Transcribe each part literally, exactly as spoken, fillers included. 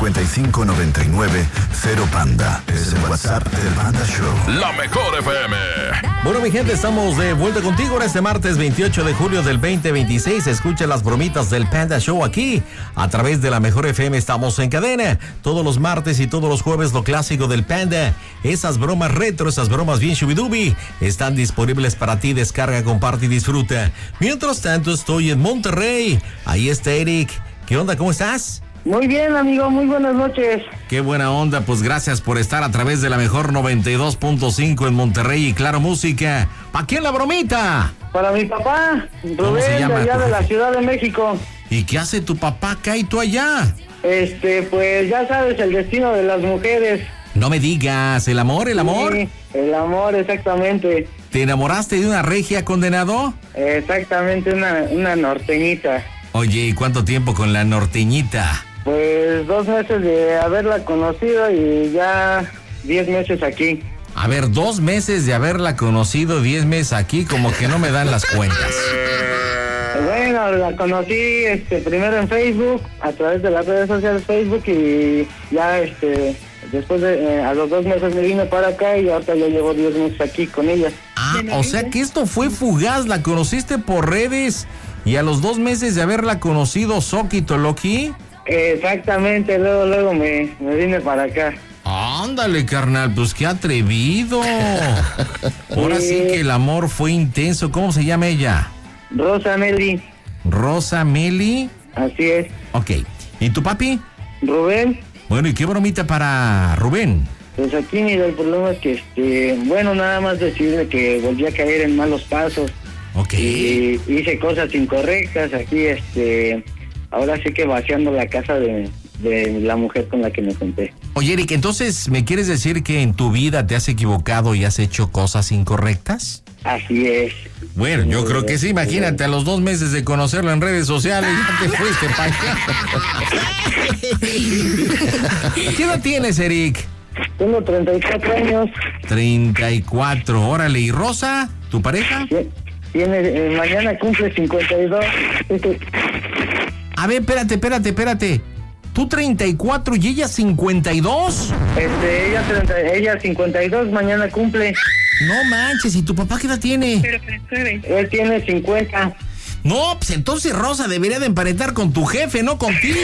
cincuenta y cinco noventa y nueve cero Panda. Es el WhatsApp del Panda Show. La mejor F M. Bueno, mi gente, estamos de vuelta contigo en este martes veintiocho de julio del veinte veintiséis. Escucha las bromitas del Panda Show aquí a través de la mejor F M. Estamos en cadena todos los martes y todos los jueves. Lo clásico del Panda, esas bromas retro, esas bromas bien shubidubi, están disponibles para ti. Descarga, comparte y disfruta. Mientras tanto, estoy en Monterrey. Ahí está Eric. ¿Qué onda? ¿Cómo estás? Muy bien, amigo, muy buenas noches. Qué buena onda, pues gracias por estar a través de la mejor noventa y dos punto cinco en Monterrey y Claro Música. ¿Para quién la bromita? Para mi papá, ¿Cómo se Rubén, de llama allá tu de la jefe? Ciudad de México. ¿Y qué hace tu papá acá y tú allá? Este, pues ya sabes, el destino de las mujeres. No me digas, ¿el amor, el amor? Sí, el amor, exactamente. ¿Te enamoraste de una regia, condenado? Exactamente, una, una norteñita. Oye, ¿y cuánto tiempo con la norteñita? Pues dos meses de haberla conocido y ya diez meses aquí. A ver, dos meses de haberla conocido, diez meses aquí, como que no me dan las cuentas. Bueno, la conocí este, primero en Facebook, a través de las redes sociales Facebook, y ya este después de, eh, a los dos meses me vine para acá y ahorita ya llevo diez meses aquí con ella. Ah, o sea que esto fue fugaz, la conociste por redes y a los dos meses de haberla conocido, Soquito Loki. Exactamente, luego luego me, me vine para acá. Ándale, carnal, pues qué atrevido. Ahora sí que el amor fue intenso. ¿Cómo se llama ella? Rosa Meli. Rosa Meli. Así es. Ok. ¿Y tu papi? Rubén. Bueno, ¿y qué bromita para Rubén? Pues aquí, mira, el problema es que, este, bueno, nada más decirle que volví a caer en malos pasos. Ok. Y hice cosas incorrectas aquí, este, ahora sí que vaciando la casa de, de la mujer con la que me junté. Oye, Eric, entonces, ¿me quieres decir que en tu vida te has equivocado y has hecho cosas incorrectas? Así es. Bueno, yo creo que sí. Imagínate, a los dos meses de conocerlo en redes sociales, ya te fuiste para allá. ¿Qué edad tienes, Eric? Tengo treinta y cuatro años. treinta y cuatro, órale. ¿Y Rosa, tu pareja? Tiene, eh, mañana cumple cincuenta y dos. A ver, espérate, espérate, espérate. ¿Tú treinta y cuatro y ella cincuenta y dos? Este, ella, treinta, ella cincuenta y dos, mañana cumple. No manches, ¿y tu papá qué edad tiene? Él tiene cincuenta. No, pues entonces Rosa debería de emparentar con tu jefe, no contigo.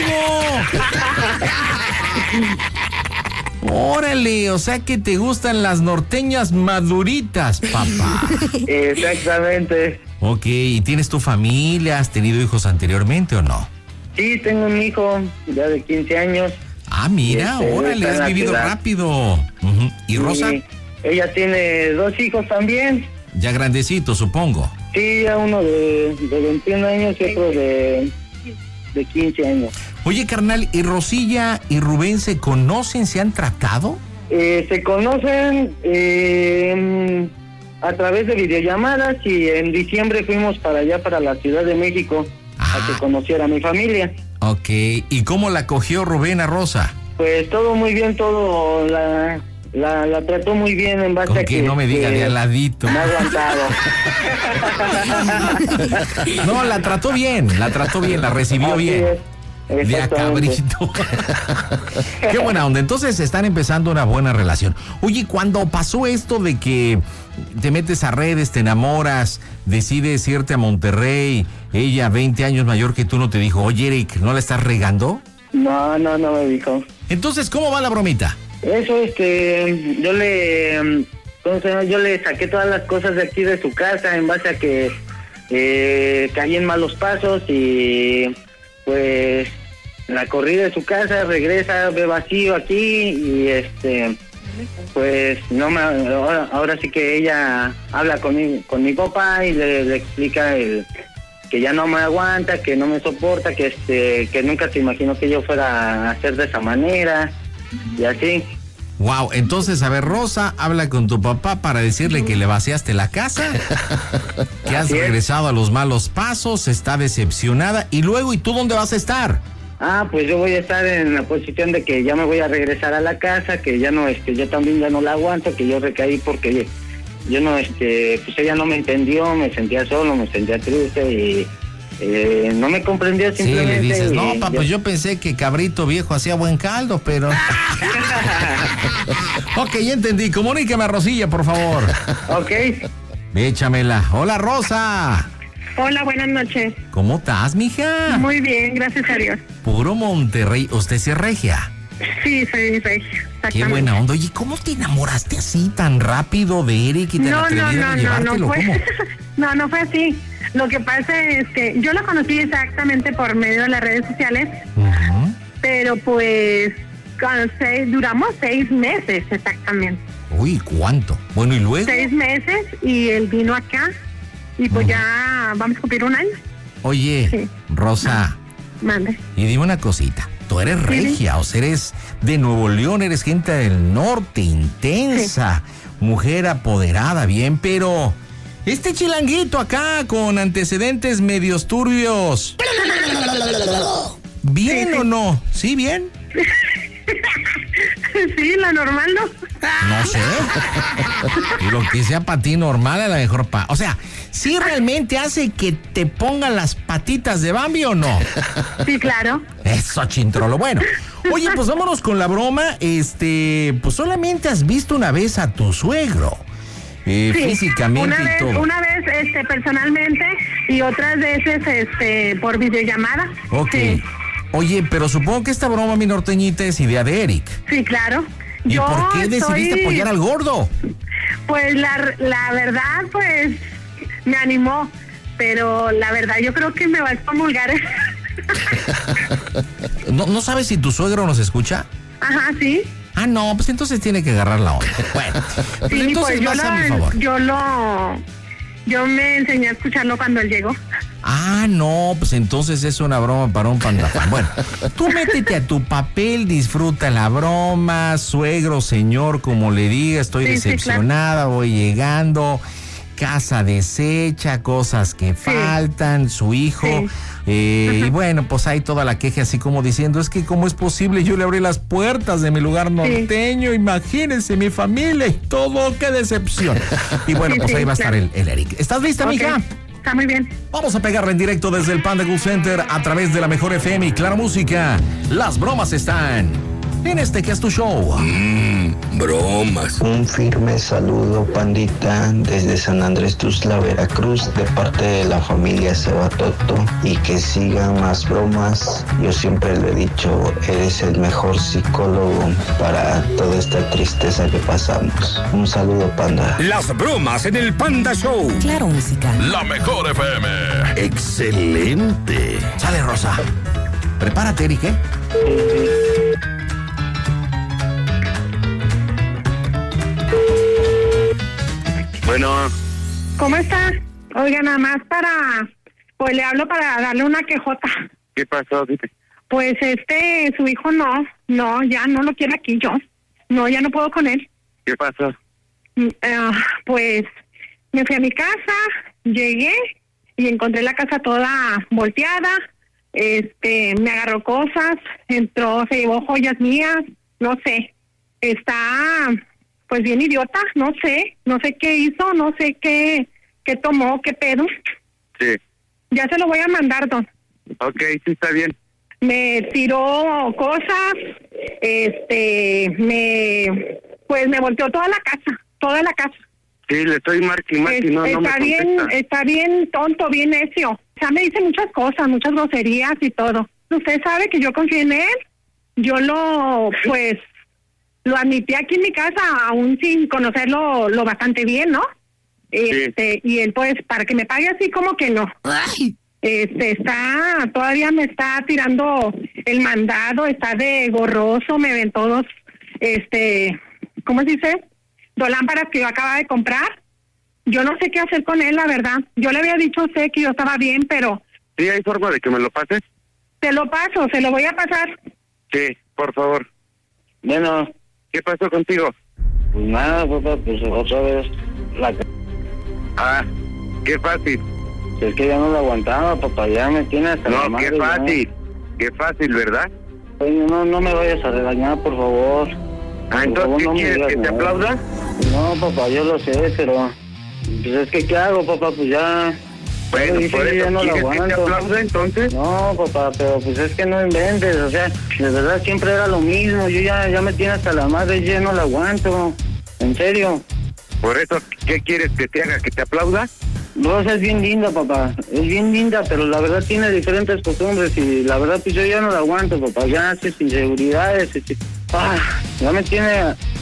Órale, o sea que te gustan las norteñas maduritas, papá. Exactamente. Ok, ¿y tienes tu familia? ¿Has tenido hijos anteriormente o no? Sí, tengo un hijo ya de quince años. Ah, mira, Este, órale, está en has la vivido ciudad. rápido. Uh-huh. ¿Y Rosa? Y ella tiene dos hijos también. Ya grandecito, supongo. Sí, ya uno de, de veintiún años y otro de, de quince años. Oye, carnal, ¿y Rosilla y Rubén se conocen, se han tratado? Eh, se conocen eh, a través de videollamadas y en diciembre fuimos para allá, para la Ciudad de México, Ah. a que conociera a mi familia. Ok, ¿y cómo la cogió Rubén a Rosa? Pues todo muy bien, todo la, la, la trató muy bien en base Con a que que... no me diga que de al ladito. Me ha aguantado. No, la trató bien, la trató bien, la recibió Así bien. es, De a exactamente. cabrito. Qué buena onda. Entonces están empezando una buena relación. Oye, cuando pasó esto de que te metes a redes, te enamoras, decides irte a Monterrey, ella veinte años mayor que tú, no te dijo, oye, Eric, ¿no la estás regando? No, no, no me dijo. Entonces, ¿cómo va la bromita? Eso, este, yo le, ¿cómo se llama? Yo le saqué todas las cosas de aquí de su casa en base a que eh, caí en malos pasos y pues la corrí de su casa, regresa, ve vacío aquí y este, pues no me, ahora, ahora sí que ella habla con mi, con mi papá y le, le explica el que ya no me aguanta, que no me soporta, que este, que nunca se imaginó que yo fuera a hacer de esa manera y así. Wow, entonces, a ver, Rosa habla con tu papá para decirle que le vaciaste la casa, que has Así es. regresado a los malos pasos, está decepcionada, y luego, ¿y tú dónde vas a estar? Ah, pues yo voy a estar en la posición de que ya me voy a regresar a la casa, que ya no, este, yo también ya no la aguanto, que yo recaí porque yo no, este, pues ella no me entendió, me sentía solo, me sentía triste y eh, no me comprendió simplemente. Sí, le dices, y, no, pa, yo... pues yo pensé que cabrito viejo hacía buen caldo, pero... Ok, ya entendí. Comuníqueme a Rosilla, por favor. Ok. Échamela. Hola, Rosa. Hola, buenas noches. ¿Cómo estás, mija? Muy bien, gracias a Dios. Puro Monterrey. ¿Usted sí es regia? Sí, soy regia. Qué buena onda. Oye, ¿cómo te enamoraste así tan rápido de Eric y te No, no, atrevieron no, a no, llevártelo? no fue, ¿Cómo? no, no fue así. Lo que pasa es que yo lo conocí exactamente por medio de las redes sociales, Uh-huh. pero pues con seis- duramos seis meses exactamente. Uy, ¿cuánto? Bueno, ¿y luego? Seis meses y él vino acá y pues Ujú. ya vamos a cumplir un año. Oye, Sí. Rosa, Mande. y dime una cosita. Tú eres regia, o sea, eres de Nuevo León, eres gente del norte, intensa, mujer apoderada, bien, pero este chilanguito acá con antecedentes medios turbios, ¿bien Sí, sí. o no? ¿Sí, bien? Sí, lo normal, ¿no? No sé. Y lo que sea para ti normal, a lo mejor pa... O sea, ¿sí realmente hace que te pongan las patitas de Bambi o no? Sí, claro. Eso, chintrolo. Bueno, oye, pues vámonos con la broma. Este, pues solamente has visto una vez a tu suegro. Eh, Sí, físicamente una y vez, todo. una vez este personalmente y otras veces este por videollamada. Ok. Sí, Oye, pero supongo que esta broma, mi norteñita, es idea de Eric. sí, claro. ¿Y Yo por qué decidiste soy- apoyar al gordo? Pues la, la verdad, pues me animó, pero la verdad yo creo que me va a excomulgar. ¿No, ¿No sabes si tu suegro nos escucha? Ajá, sí. Ah, no, pues entonces tiene que agarrar la onda. Bueno, pues Sí, entonces pues yo vas a mi favor. lo, yo lo, yo me enseñé a escucharlo cuando él llegó. Ah, no, pues entonces es una broma para un pandafán. Bueno, tú métete a tu papel, disfruta la broma, suegro, señor, como le diga, estoy Sí, sí, decepcionada, voy llegando, casa deshecha, cosas que faltan, su hijo, Sí. eh, y bueno, pues hay toda la queja así como diciendo, es que cómo es posible, yo le abrí las puertas de mi lugar norteño, imagínense, mi familia y todo, qué decepción. Y bueno, Sí, pues sí, ahí va a claro. estar el, el Eric. ¿Estás lista, Ok, mija? está muy bien. Vamos a pegarle en directo desde el Panda Cool Center a través de la mejor F M y Claro Música. Las bromas están en este que es tu show. Bromas. Un firme saludo, pandita, desde San Andrés Tuxtla, Veracruz, de parte de la familia Sebatoto, y que sigan más bromas. Yo siempre le he dicho, eres el mejor psicólogo para toda esta tristeza que pasamos. Un saludo, panda. Las bromas en el Panda Show. Claro Música. La mejor F M. Excelente. Sale, Rosa. Prepárate, Eric, ¿eh? Bueno, ¿Cómo está? Oiga, nada más para, pues le hablo para darle una quejota. ¿qué pasó? Dime. Pues este, su hijo no, no, ya no lo quiero aquí yo. No, ya no puedo con él. ¿Qué pasó? Mm, eh, pues me fui a mi casa, llegué y encontré la casa toda volteada. Este, me agarró cosas, entró, se llevó joyas mías, no sé. Está, pues bien idiota, no sé, no sé qué hizo, no sé qué, qué tomó, qué pedo. Sí. Ya se lo voy a mandar, don. Ok, sí está bien. Me tiró cosas, este, me, pues me volteó toda la casa, toda la casa. Sí, le estoy marcando y Es- no, no me está bien, contesta. está bien tonto, bien necio. O sea, me dice muchas cosas, muchas groserías y todo. Usted sabe que yo confío en él. Yo lo, pues, lo admití aquí en mi casa, aún sin conocerlo lo bastante bien, ¿no? Este, y él, pues, para que me pague así como que no. Este, está, todavía me está tirando el mandado, está de gorroso, me ven todos, este, ¿cómo se dice? Dos lámparas que yo acababa de comprar. Yo no sé qué hacer con él, la verdad. Yo le había dicho a usted que yo estaba bien, pero ¿Sí hay forma de que me lo pases? se lo paso, se lo voy a pasar. Sí, por favor. Bueno, ¿Qué pasó contigo? pues nada, papá, pues otra vez la c- Ah, qué fácil. es que ya no lo aguantaba, papá, ya me tiene hasta la No, madre, qué ya. fácil. Qué fácil, ¿verdad? Oye, no, no me vayas a regañar, por favor. Ah, Por entonces, favor, ¿qué no me quieres? digas ¿Que te nada. aplauda? No, papá, yo lo sé, pero pues es que ¿qué hago, papá? Pues ya Bueno, Dice por que eso, ya no la ¿quieres que te aguanto. aplaude entonces? No, papá, pero pues es que no inventes, o sea, de verdad siempre era lo mismo, yo ya, ya me tiene hasta la madre, yo ya no la aguanto, en serio. Por eso, ¿qué quieres que te haga? ¿Que te aplauda? Rosa es bien linda, papá, es bien linda, pero la verdad tiene diferentes costumbres y la verdad pues yo ya no la aguanto, papá, ya hace inseguridades, este, ah, ya me tiene,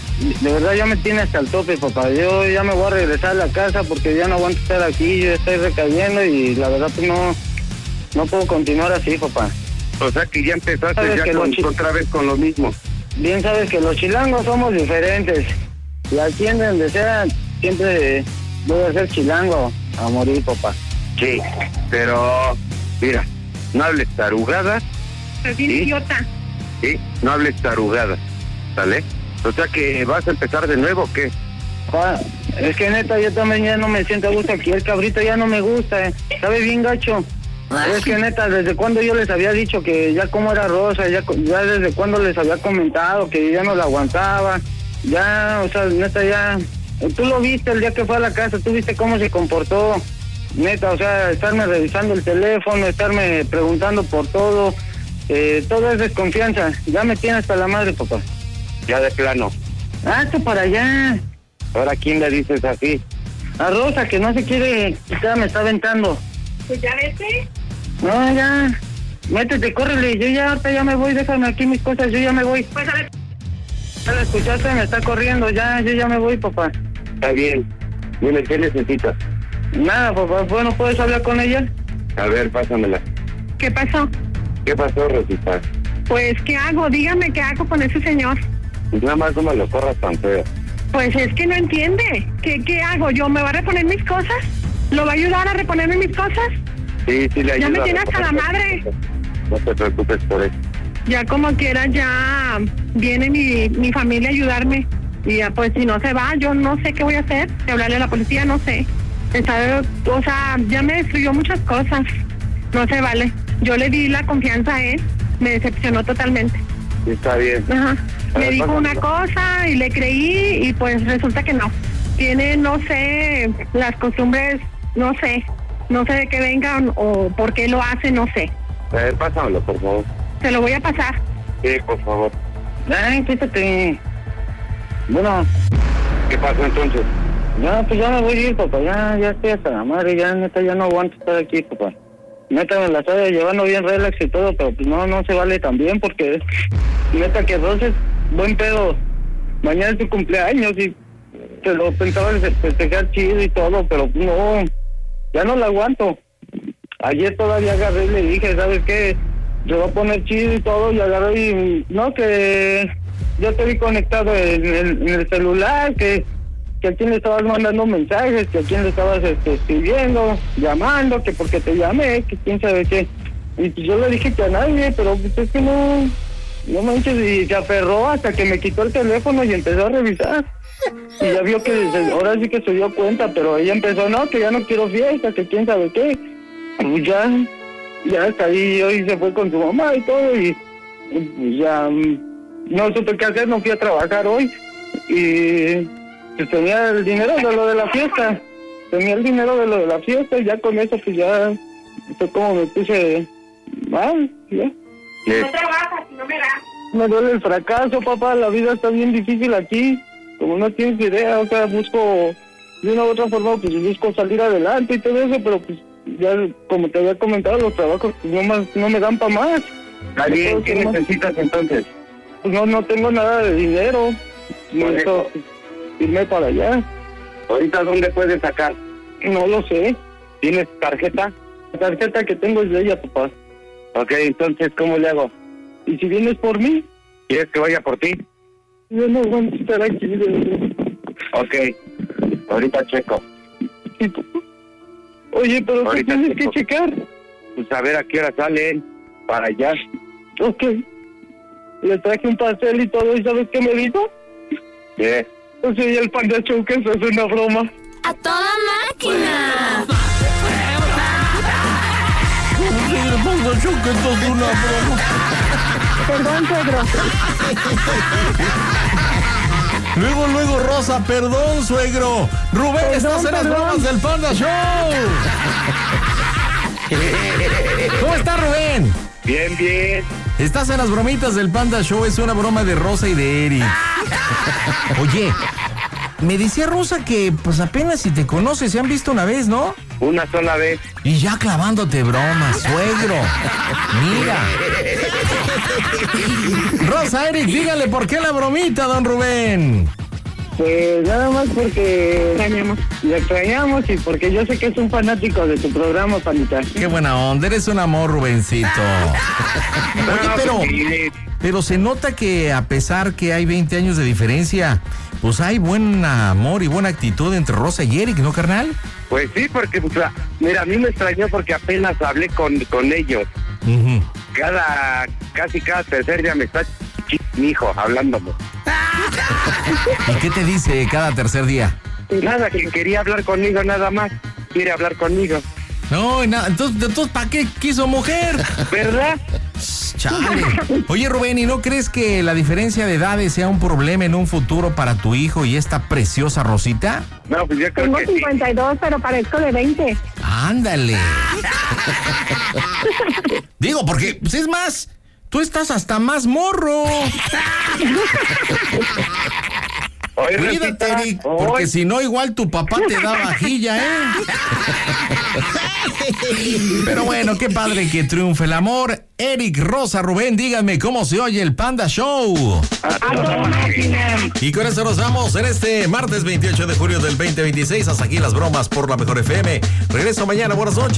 de verdad ya me tiene hasta el tope, papá, yo ya me voy a regresar a la casa porque ya no aguanto estar aquí, yo estoy recayendo y la verdad pues no, no puedo continuar así, papá. O sea que ya empezaste Sabes ya que con, los chi- otra vez con lo mismo. Bien sabes que los chilangos somos diferentes y aquí en donde sea siempre voy a ser chilango a morir, papá. Sí, pero mira, no hables tarugadas, Es bien ¿Sí? idiota. ¿sí? No hables tarugadas, ¿sale? O sea que vas a empezar de nuevo, ¿o qué? Pa, es que neta yo también ya no me siento a gusto aquí, el cabrito ya no me gusta, eh. Sabe bien gacho. Es que neta, desde cuando yo les había dicho que ya como era Rosa, ya, ya desde cuando les había comentado que ya no la aguantaba, ya, o sea, neta ya, tú lo viste el día que fue a la casa, tú viste cómo se comportó, neta, o sea, estarme revisando el teléfono, estarme preguntando por todo, eh, todo es desconfianza, ya me tiene hasta la madre, papá. Ya de plano. Hazte para allá. Ahora, ¿quién le dices así? A Rosa, que no se quiere quitar, me está aventando. Pues ya vete. No, ya. Métete, córrele. Yo ya, ahorita ya me voy. Déjame aquí mis cosas. Yo ya me voy. Pues a ver. Ya la escuchaste, me está corriendo. Ya, yo ya me voy, papá. Está bien. Dime, ¿qué necesitas? Nada, papá. Bueno, ¿puedes hablar con ella? A ver, pásamela. ¿Qué pasó? ¿Qué pasó, Rosita? Pues, ¿qué hago? Dígame, ¿qué hago con ese señor? Pues nada más no me lo corras tan feo. Pues es que no entiende. ¿Qué, qué hago? ¿Yo me va a reponer mis cosas? ¿Lo va a ayudar a reponerme mis cosas? Sí, sí le ayuda. Ya me a tiene hasta la reponer madre. las cosas. No te preocupes por eso. Ya como quiera, ya viene mi, mi familia a ayudarme. Y ya, pues si no se va, yo no sé qué voy a hacer. De hablarle a la policía, no sé. Está, o sea, ya me destruyó muchas cosas. No se vale. Yo le di la confianza a él. Me decepcionó totalmente. Sí, está bien. Ajá. A Me ver, dijo pásamelo. una cosa y le creí y pues resulta que no. Tiene, no sé, las costumbres, no sé. No sé de qué vengan o por qué lo hace, no sé. A ver, pásamelo, por favor. Se lo voy a pasar. Sí, por favor. Ay, quítate. Bueno, ¿Qué pasó entonces? ya, pues ya me voy a ir, papá. Ya, ya estoy hasta la madre. Ya, neta, ya no aguanto estar aquí, papá. Neta, me la estoy llevando bien relax y todo, pero pues no, no se vale tan bien porque neta que Rosa es buen pedo. Mañana es tu cumpleaños y te lo pensaba festejar chido y todo, pero no, ya no la aguanto. Ayer todavía agarré y le dije, ¿sabes qué? Se va a poner chido y todo, y agarré y, no, que yo te vi conectado en el, en el celular, que, que a quién le estabas mandando mensajes, que a quién le estabas este, escribiendo, llamando, que porque te llamé, que quién sabe qué. Y pues yo le dije que a nadie, pero pues es que no, no manches, y se aferró hasta que me quitó el teléfono y empezó a revisar. Y ya vio que se- ahora sí que se dio cuenta, pero ella empezó, no, que ya no quiero fiesta, que quién sabe qué. Pues ya, ya hasta ahí hoy se fue con su mamá y todo, y, y pues ya mm, no supe qué hacer, no fui a trabajar hoy. Y pues tenía el dinero de lo de la fiesta, tenía el dinero de lo de la fiesta, y ya con eso pues ya fue como me puse mal, ya. ¿Qué? No trabajas, no me das. Me duele el fracaso, papá, la vida está bien difícil aquí, como no tienes idea, o sea, busco, de una u otra forma, pues busco salir adelante y todo eso, pero pues ya, como te había comentado, los trabajos pues no, más, no me dan para más. Está bien, ¿qué No puedo- necesitas entonces? Pues no, no tengo nada de dinero, necesito irme para allá, ¿Ahorita dónde puedes sacar? no lo sé, ¿Tienes tarjeta? la tarjeta que tengo es de ella, papá, Ok, entonces, ¿cómo le hago? y si vienes por mí, ¿Quieres que vaya por ti? yo no voy a estar aquí, de verdad. Ok, ahorita checo. Sí, papá. Oye, pero tú Ahorita tienes que checo. checar. Pues a ver a qué hora salen para allá. Ok. Le traje un pastel y todo, ¿y sabes qué me dijo? ¿Qué? O sea, y el Panda Show que eso es una broma. ¡A toda máquina! Perdón, Pedro. Luego, luego, Rosa, perdón, suegro. Rubén, Perdón, estás en las perdón. bromas del Panda Show. ¿Cómo está, Rubén? Bien, bien. Estás en las bromitas del Panda Show, es una broma de Rosa y de Eric. Oye, me decía Rosa que pues apenas si te conoces, se han visto una vez, ¿no? Una sola vez. Y ya clavándote bromas, suegro. Mira. Rosa, Eric, dígale por qué la bromita, don Rubén. Pues nada más porque Extrañamos. le extrañamos y porque yo sé que es un fanático de tu programa, Pandita. Qué buena onda, eres un amor, Rubencito. Oye, pero, pero se nota que a pesar que hay veinte años de diferencia, pues hay buen amor y buena actitud entre Rosa y Eric, ¿no, carnal? Pues sí, porque, pues, mira, a mí me extrañó porque apenas hablé con, con ellos. Uh-huh. Cada, casi cada tercer día me está ch... mi hijo hablándome. ¿Y qué te dice cada tercer día? Nada, que quería hablar conmigo nada más. Quiere hablar conmigo. No, nada, entonces, entonces ¿para qué quiso mujer? ¿Verdad? Chale. Oye, Rubén, ¿y no crees que la diferencia de edades sea un problema en un futuro para tu hijo y esta preciosa Rosita? No, pues yo creo Tengo que sí. cincuenta y dos, pero parezco de veinte. Ándale. Digo, porque, pues es más, tú estás hasta más morro. Oye, Cuídate, Rosita, Eric, oye. porque si no, igual tu papá te da vajilla, ¿eh? Pero bueno, qué padre que triunfe el amor. Eric, Rosa, Rubén, díganme cómo se oye el Panda Show. A toda máquina. Y con eso nos vamos en este martes veintiocho de julio del veinte veintiséis. Hasta aquí las bromas por la Mejor F M. Regreso mañana, buenas noches.